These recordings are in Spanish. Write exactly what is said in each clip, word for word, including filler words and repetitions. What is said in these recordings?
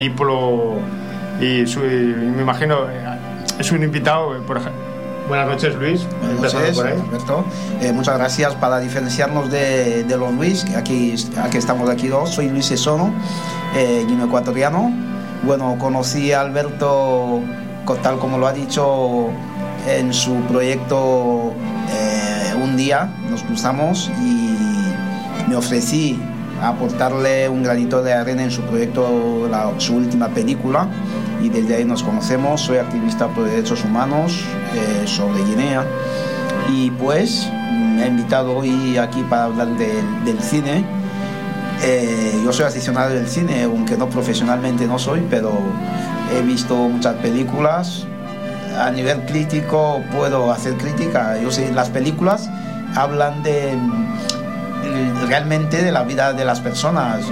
Iplo y, su, y me imagino es un invitado, por ejemplo. Buenas noches, Luis. Buenas noches, por ahí. Alberto. Eh, muchas gracias. Para diferenciarnos de, de los Luis, aquí, aquí estamos aquí dos. Soy Luis Esono, eh, guineo ecuatoriano. Bueno, conocí a Alberto, tal como lo ha dicho, en su proyecto. Eh, un día nos cruzamos y me ofrecí a aportarle un granito de arena en su proyecto, la, su última película, y desde ahí nos conocemos. Soy activista por derechos humanos eh, sobre Guinea, y pues me ha invitado hoy aquí para hablar de, del cine. Eh, yo soy aficionado del cine, aunque no profesionalmente no soy, pero he visto muchas películas. A nivel crítico puedo hacer crítica. Yo sé, las películas hablan de realmente de la vida de las personas.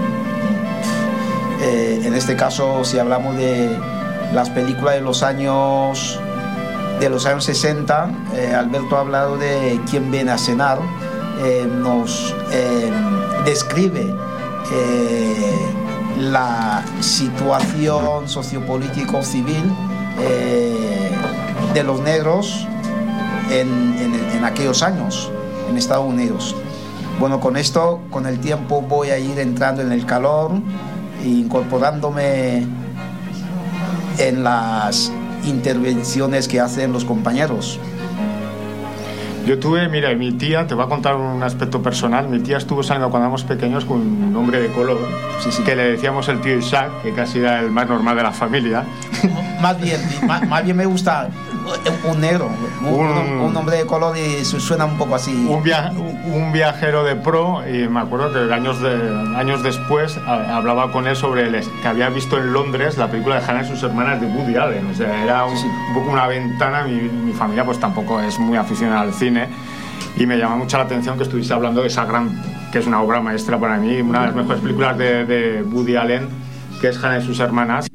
Eh, en este caso, si hablamos de las películas de los años de los años sesenta, eh, Alberto ha hablado de Quién viene a cenar. Eh, nos eh, describe eh, la situación sociopolítico civil eh, de los negros en, en, en aquellos años en Estados Unidos. Bueno, con esto, con el tiempo voy a ir entrando en el calor e incorporándome en las intervenciones que hacen los compañeros. Yo tuve, mira, mi tía, te voy a contar un aspecto personal. Mi tía estuvo saliendo cuando éramos pequeños con un hombre de color, sí, sí, que le decíamos el tío Isaac, que casi era el más normal de la familia. Más bien, más, más bien me gusta un negro, un, un, un hombre de color, y suena un poco así. Un, via, un viajero de pro, y me acuerdo que años, de, años después hablaba con él sobre el, que había visto en Londres la película de Hannah y sus hermanas de Woody Allen. O sea, era un, sí, un poco una ventana. Mi, mi familia pues tampoco es muy aficionada al cine, y me llama mucho la atención que estuviese hablando de esa gran, que es una obra maestra para mí, una de las mejores películas de, de Woody Allen, que es Hannah y sus hermanas.